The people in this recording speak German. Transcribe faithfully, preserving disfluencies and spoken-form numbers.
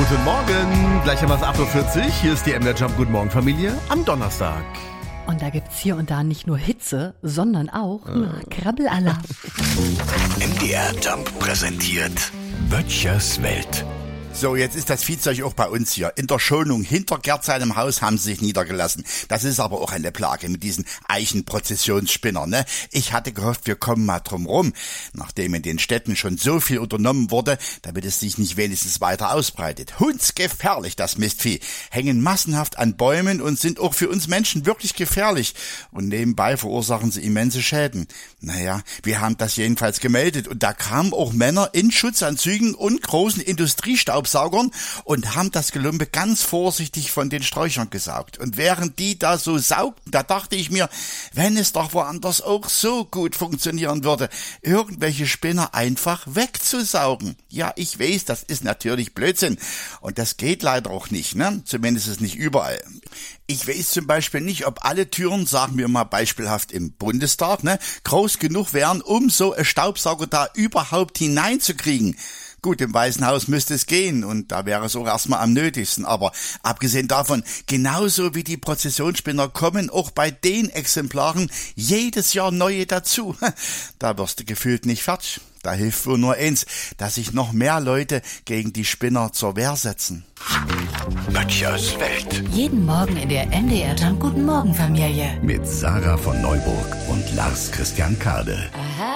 Guten Morgen, gleichermaßen acht Uhr vierzig. Hier ist die M D R Jump Guten Morgen Familie am Donnerstag. Und da gibt's hier und da nicht nur Hitze, sondern auch äh. Krabbelalarm. M D R Jump präsentiert Böttchers Welt. So, jetzt ist das Viehzeug auch bei uns hier. In der Schonung hinter Gerd seinem Haus haben sie sich niedergelassen. Das ist aber auch eine Plage mit diesen Eichenprozessionsspinnern, ne? Ich hatte gehofft, wir kommen mal drum rum. Nachdem in den Städten schon so viel unternommen wurde, damit es sich nicht wenigstens weiter ausbreitet. Hundsgefährlich, das Mistvieh. Hängen massenhaft an Bäumen und sind auch für uns Menschen wirklich gefährlich. Und nebenbei verursachen sie immense Schäden. Naja, wir haben das jedenfalls gemeldet. Und da kamen auch Männer in Schutzanzügen und großen Industriestaubsaugern und haben das Gelumpe ganz vorsichtig von den Sträuchern gesaugt. Und während die da so saugten, da dachte ich mir, wenn es doch woanders auch so gut funktionieren würde, irgendwelche Spinner einfach wegzusaugen. Ja, ich weiß, das ist natürlich Blödsinn. Und das geht leider auch nicht, ne? Zumindest ist nicht überall. Ich weiß zum Beispiel nicht, ob alle Türen, sagen wir mal beispielhaft im Bundestag, ne, groß genug wären, um so einen Staubsauger da überhaupt hineinzukriegen. Gut, im Weißen Haus müsste es gehen und da wäre es auch erstmal am nötigsten. Aber abgesehen davon, genauso wie die Prozessionsspinner kommen auch bei den Exemplaren jedes Jahr neue dazu. Da wirst du gefühlt nicht fertig. Da hilft wohl nur eins, dass sich noch mehr Leute gegen die Spinner zur Wehr setzen. Böttchers Welt. Jeden Morgen in der M D R Jump Guten Morgen Familie. Mit Sarah von Neuburg und Lars Christian Kade. Aha.